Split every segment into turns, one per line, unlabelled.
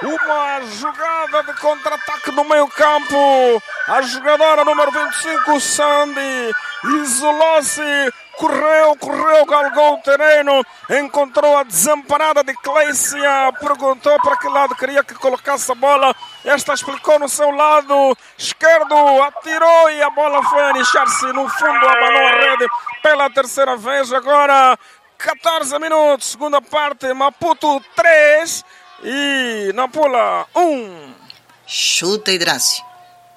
Uma jogada de contra-ataque no meio campo. A jogadora número 25, Sandy, isolou-se. Correu, galgou o terreno, encontrou a desamparada de Clécia, perguntou para que lado queria que colocasse a bola. Esta explicou no seu lado esquerdo, atirou e a bola foi a iniciar-se no fundo, abanou a rede pela terceira vez. Agora 14 minutos, segunda parte, Maputo 3 e Nampula 1.
Chuta, Hidrácio.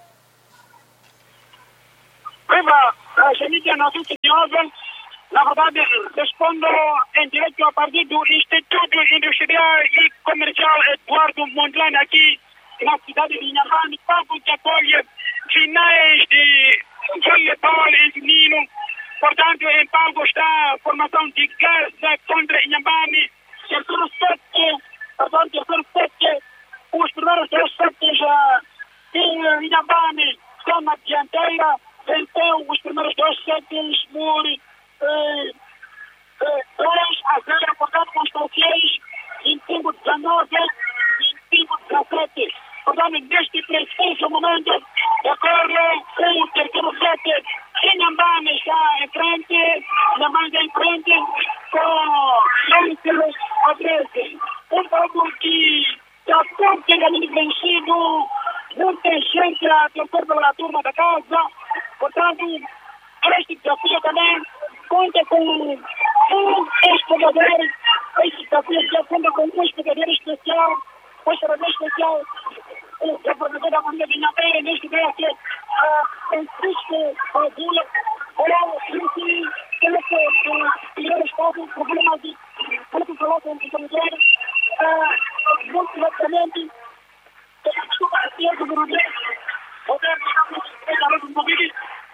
Viva, Xenitia, nosso senhor. Na verdade, respondo em direto a partir do Instituto Industrial e Comercial Eduardo Mondlane, aqui na cidade de Inhambane, palco que acolhe finais de voleibol e feminino. Portanto, em palco está a formação de Gaza contra Inhambane, terceiro set, os primeiros 3 sets de Inhambane estão na dianteira, venceu os primeiros 2 sets por 3-0, portanto, com os parciais 25-19, 25-17. Portanto, neste preciso momento, ocorre o terceiro set. Inhambane está em frente, Inhambane em frente, com 11-13. Um jogo que já pode ter vencido, muita gente a torcer pela turma da casa. Portanto, este desafio também conta com um ex-jogador. Este desafio já conta com um ex-jogador especial, um ex-jogador especial, o governador da Comunidade de Inhambane, neste caso, Francisco Padula. Olá, que temos que tirar espaço, problemas de muito falar com os jogadores, muito rapidamente, desculpa, aqui é do Bruno, Roberto, estamos no Covid.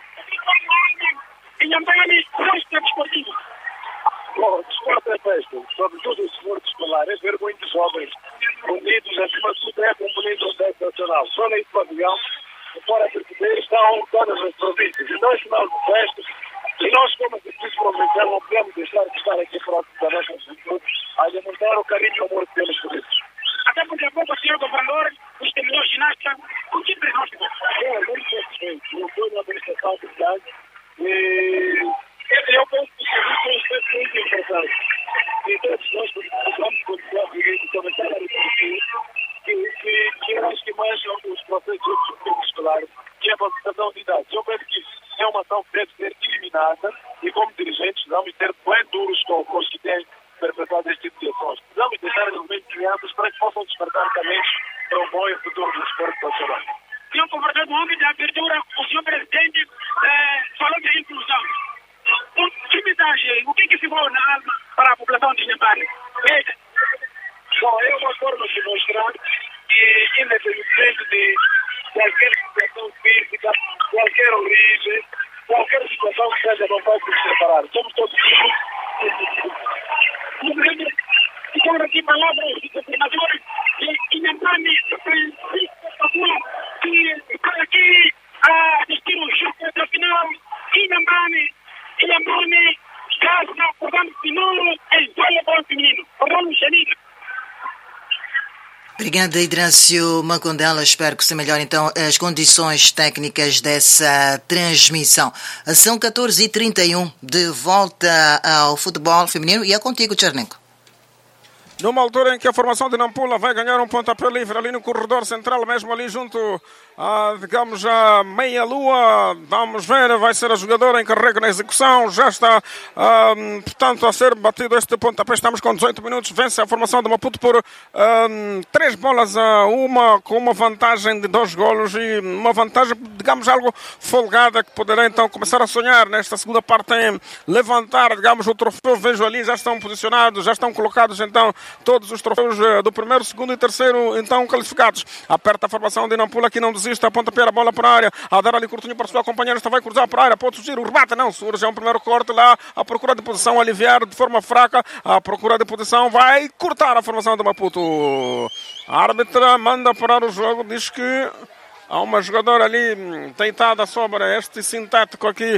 Inhambane, festa desportiva.
Bom, o desporto é festa, sobretudo o desporto escolar, é ver muitos jovens unidos, acima de tudo é componente do Desporto Nacional. Só nesse pavilhão, fora português, estão todas as províncias. Então, é final de festa, e nós, como equipe provincial, não podemos deixar de estar aqui próximo da nossa juventude a demonstrar o carinho e o amor que temos por isso.
Até porque há pouco o senhor governador, os terminou ginástica, o que diagnóstico?
Muito satisfeito. Eu fui na administração de cidade e eu penso que isso é muito importante. E todos nós precisamos continuar a comentar a que eu acho que mais os processos escolares, que é a valorização de idades. Eu penso que isso é uma ação que deve ser eliminada e, como dirigentes, vamos ser bem duros com os que têm perpetuado este tipo de ações. Precisamos deixar as mentes crianças para que possam despertar talentos para um bom futuro do esporte nacional.
Senhor governador, no âmbito da abertura, o senhor presidente falou de inclusão. Que mensagem, o que ficou na alma para a população de Inhambane?
Bom, é uma forma de mostrar que, independente de qualquer situação física, qualquer origem, qualquer situação que seja, não pode se separar. Somos todos
Ficam aqui palavras de governador de Inhambane, que está aqui a assistir o jogo da final. Inhambane, casa, portanto, final em voleibol feminino. Vamos, Xenitia.
Obrigada, Hidrácio Macondela. Espero que se melhore então as condições técnicas dessa transmissão. São 14h31, de volta ao futebol feminino, e é contigo, Tchernenko.
Numa altura em que a formação de Nampula vai ganhar um pontapé livre ali no corredor central, mesmo ali junto a, digamos, a meia-lua. Vamos ver, vai ser a jogadora encarregue na execução. Já está, portanto, a ser batido este pontapé. Estamos com 18 minutos. Vence a formação de Maputo por 3 bolas a 1, com uma vantagem de 2 golos e uma vantagem, digamos, algo folgada, que poderá então começar a sonhar nesta segunda parte em levantar, digamos, o troféu. Vejo ali, já estão posicionados, já estão colocados então todos os troféus do primeiro, segundo e terceiro, então qualificados. Aperta a formação de Nampula, que não desiste, aponta a bola para a área, a dar ali curtinho para a sua companheira, esta vai cruzar para a área, pode surgir o rebate, não surge, é um primeiro corte lá, a procura de posição, aliviar de forma fraca, a procura de posição, vai cortar a formação de Maputo. A árbitra manda parar o jogo, diz que Há uma jogadora ali deitada sobre este sintético aqui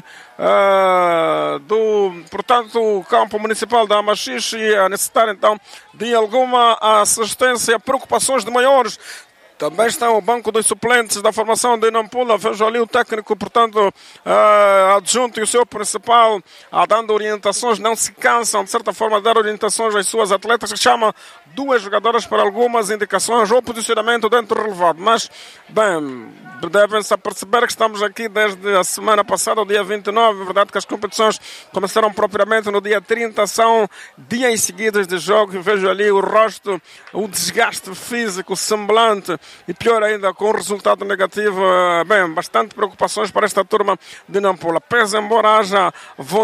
portanto, campo municipal da Amaxixe, a necessitar então de alguma assistência, preocupações de maiores. Também está o banco dos suplentes da formação de Nampula. Vejo ali o técnico, portanto, adjunto e o seu principal, dando orientações. Não se cansam, de certa forma, de dar orientações às suas atletas, que chamam duas jogadoras para algumas indicações ou posicionamento dentro do relevado. Mas, bem, devem-se aperceber que estamos aqui desde a semana passada, o dia 29. É verdade que as competições começaram propriamente no dia 30. São dias seguidos de jogo e vejo ali o rosto, o desgaste físico, o semblante. E pior ainda, com o resultado negativo, bem, bastante preocupações para esta turma de Nampula. Pese embora haja vontade